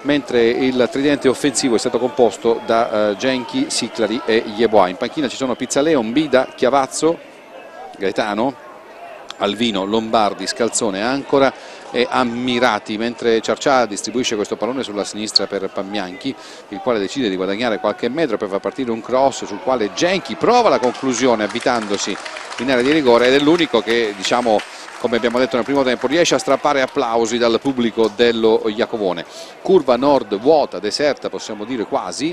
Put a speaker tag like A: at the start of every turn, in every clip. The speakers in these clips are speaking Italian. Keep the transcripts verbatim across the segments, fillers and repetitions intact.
A: mentre il tridente offensivo è stato composto da uh, Genchi, Siclari e Yeboah. In panchina ci sono Pizzaleon, Bida, Chiavazzo, Gaetano, Alvino, Lombardi, Scalzone, Ancora e Ammirati, mentre Ciarcià distribuisce questo pallone sulla sinistra per Pambianchi, il quale decide di guadagnare qualche metro per far partire un cross sul quale Genchi prova la conclusione avvitandosi in area di rigore, ed è l'unico che, diciamo, come abbiamo detto nel primo tempo, riesce a strappare applausi dal pubblico dello Iacovone. Curva nord vuota, deserta, possiamo dire quasi,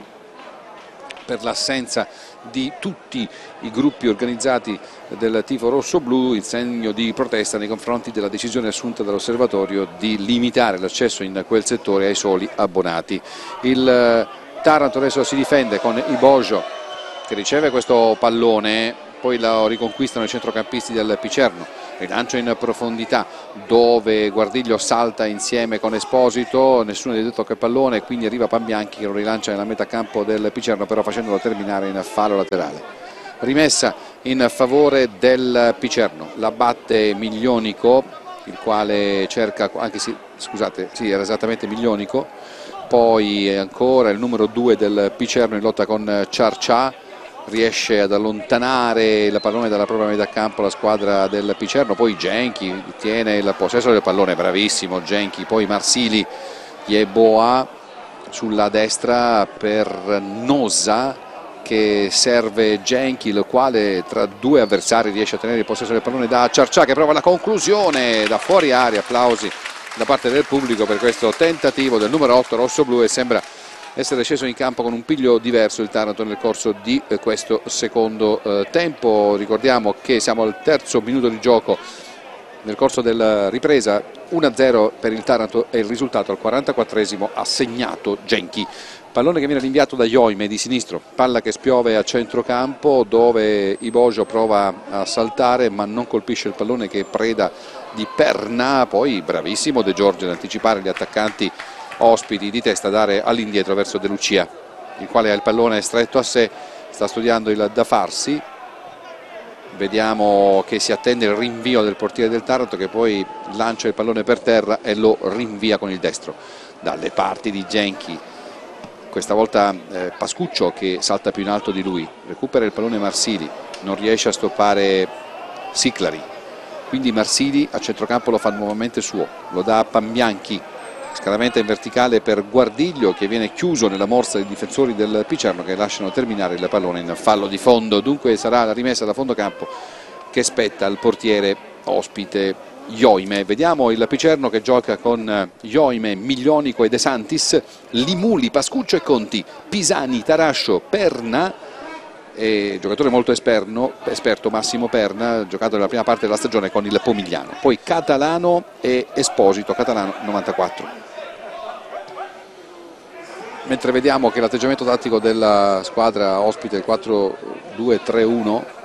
A: per l'assenza di tutti i gruppi organizzati del tifo rosso-blu, in segno di protesta nei confronti della decisione assunta dall'osservatorio di limitare l'accesso in quel settore ai soli abbonati. Il Taranto adesso si difende con Ibojo che riceve questo pallone, poi lo riconquistano i centrocampisti del Picerno, rilancio in profondità dove Guardiglio salta insieme con Esposito, nessuno gli ha detto che pallone, quindi arriva Pambianchi che lo rilancia nella metà campo del Picerno, però facendolo terminare in fallo laterale. Rimessa in favore del Picerno, la batte Miglionico, il quale cerca, anche se, scusate, sì, era esattamente Miglionico, poi ancora il numero due del Picerno in lotta con Ciarcià, riesce ad allontanare il pallone dalla propria metà campo la squadra del Picerno, poi Genchi tiene il possesso del pallone, bravissimo Genchi, poi Marsili, Yeboah sulla destra per Nosa che serve Genchi, il quale tra due avversari riesce a tenere il possesso del pallone da Ciarcià che prova la conclusione da fuori area. Applausi da parte del pubblico per questo tentativo del numero otto rossoblu, e sembra essere sceso in campo con un piglio diverso il Taranto nel corso di eh, questo secondo eh, tempo. Ricordiamo che siamo al terzo minuto di gioco nel corso della ripresa, uno a zero per il Taranto è il risultato. Al quarantaquattresimo ha segnato Genchi. Pallone che viene rinviato da Yoime di sinistro, palla che spiove a centrocampo dove Ibojo prova a saltare ma non colpisce il pallone, che è preda di Perna. Poi bravissimo De Giorgio ad anticipare gli attaccanti ospiti di testa, dare all'indietro verso De Lucia, il quale ha il pallone stretto a sé, sta studiando il da farsi. Vediamo che si attende il rinvio del portiere del Taranto, che poi lancia il pallone per terra e lo rinvia con il destro dalle parti di Genchi. Questa volta eh, Pascuccio che salta più in alto di lui, recupera il pallone Marsili, non riesce a stoppare Siclari, quindi Marsili a centrocampo lo fa nuovamente suo, lo dà a Pambianchi, scalamenta in verticale per Guardiglio che viene chiuso nella morsa dei difensori del Picerno, che lasciano terminare il pallone in fallo di fondo. Dunque sarà la rimessa da fondo campo che spetta al portiere ospite Yoime. Vediamo il Picerno che gioca con Yoime, Miglionico e De Santis, Limuli, Pascuccio e Conti, Pisani, Tarascio, Perna, e giocatore molto esperno, esperto Massimo Perna, giocato nella prima parte della stagione con il Pomigliano, poi Catalano e Esposito, Catalano novantaquattro. Mentre vediamo che l'atteggiamento tattico della squadra ospite il quattro due tre uno,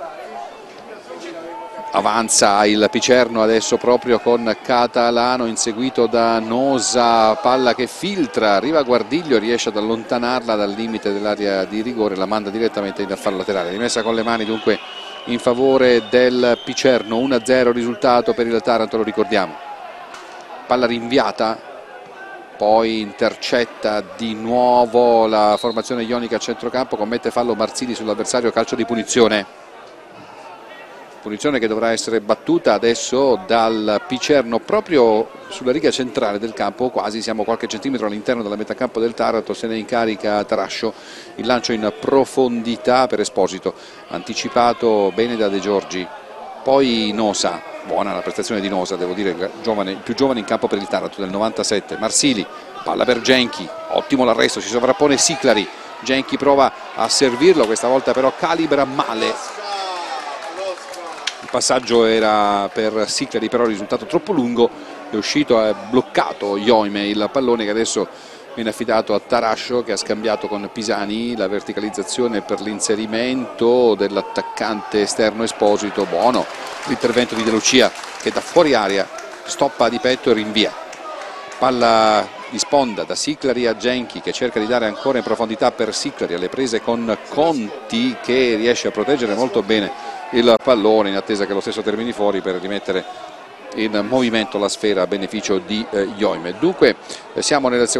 A: avanza il Picerno adesso proprio con Catalano inseguito da Nosa, palla che filtra, arriva Guardiglio, riesce ad allontanarla dal limite dell'area di rigore, la manda direttamente in fallo laterale. Rimessa con le mani dunque in favore del Picerno, uno a zero risultato per il Taranto, lo ricordiamo. Palla rinviata, poi intercetta di nuovo la formazione ionica a centrocampo, commette fallo Marsili sull'avversario, calcio di punizione. Punizione che dovrà essere battuta adesso dal Picerno proprio sulla riga centrale del campo, quasi siamo qualche centimetro all'interno della metà campo del Taranto. Se ne incarica Tarascio, il lancio in profondità per Esposito, anticipato bene da De Giorgi, poi Nosa, buona la prestazione di Nosa, devo dire, giovane, il più giovane in campo per il Taranto del novantasette. Marsili, palla per Genchi, ottimo l'arresto, si sovrappone Siclari, Genchi prova a servirlo, questa volta però calibra male. Il passaggio era per Siclari, però il risultato troppo lungo, è uscito, è bloccato Yoime, il pallone che adesso viene affidato a Tarascio che ha scambiato con Pisani, la verticalizzazione per l'inserimento dell'attaccante esterno Esposito, buono l'intervento di De Lucia che da fuori area stoppa di petto e rinvia. Palla di sponda da Siclari a Genchi che cerca di dare ancora in profondità per Siclari, alle prese con Conti che riesce a proteggere molto bene il pallone in attesa che lo stesso termini fuori per rimettere in movimento la sfera a beneficio di eh, Yoime. Dunque eh, siamo nel secondo